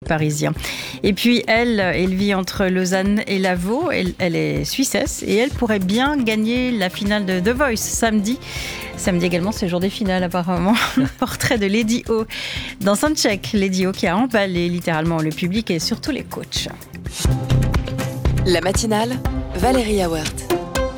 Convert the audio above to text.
parisien. Et puis elle vit entre Lausanne et Lavaux. Elle est suissesse et elle pourrait bien gagner la finale de The Voice samedi. Samedi également, c'est le jour des finales apparemment. Portrait de Lady O dans Soundcheck. Lady O qui a emballé littéralement le public et surtout les coachs. La matinale, Valérie Awert.